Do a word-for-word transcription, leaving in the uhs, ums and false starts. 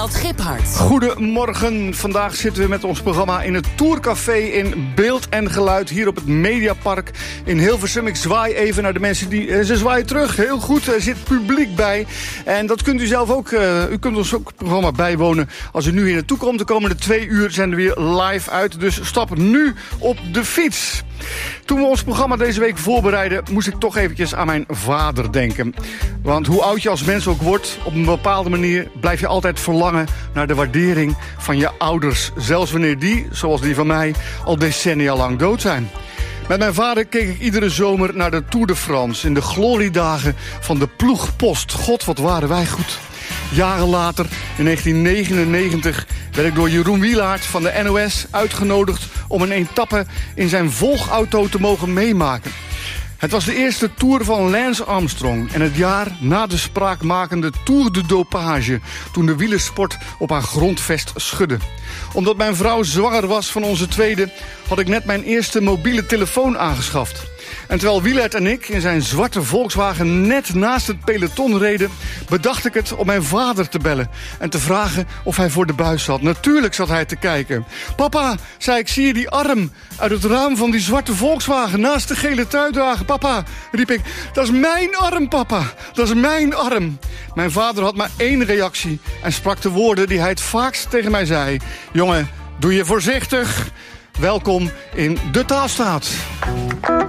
Ewald Giphart. Goedemorgen. Vandaag zitten we met ons programma in het Tourcafé in beeld en geluid hier op het Mediapark in Hilversum. Ik zwaai even naar de mensen die... Uh, ze zwaaien terug. Heel goed. Er zit publiek bij. En dat kunt u zelf ook... Uh, u kunt ons ook het programma bijwonen als u nu hier naartoe komt. De komende twee uur zijn we weer live uit. Dus stap nu op de fiets. Toen we ons programma deze week voorbereiden, moest ik toch eventjes aan mijn vader denken. Want hoe oud je als mens ook wordt, op een bepaalde manier blijf je altijd verlangen naar de waardering van je ouders. Zelfs wanneer die, zoals die van mij, al decennia lang dood zijn. Met mijn vader keek ik iedere zomer naar de Tour de France in de gloriedagen van de ploegpost. God, wat waren wij goed. Jaren later, in negentien negenennegentig, werd ik door Jeroen Wielaert van de N O S uitgenodigd om een etappe in zijn volgauto te mogen meemaken. Het was de eerste Tour van Lance Armstrong en het jaar na de spraakmakende Tour de Dopage, toen de wielersport op haar grondvest schudde. Omdat mijn vrouw zwanger was van onze tweede, had ik net mijn eerste mobiele telefoon aangeschaft. En terwijl Wielaert en ik in zijn zwarte Volkswagen net naast het peloton reden, bedacht ik het om mijn vader te bellen en te vragen of hij voor de buis zat. Natuurlijk zat hij te kijken. Papa, zei ik, zie je die arm uit het raam van die zwarte Volkswagen naast de gele truidrager? Papa, riep ik, dat is mijn arm, papa. Dat is mijn arm. Mijn vader had maar één reactie en sprak de woorden die hij het vaakst tegen mij zei. Jongen, doe je voorzichtig. Welkom in de Taalstaat.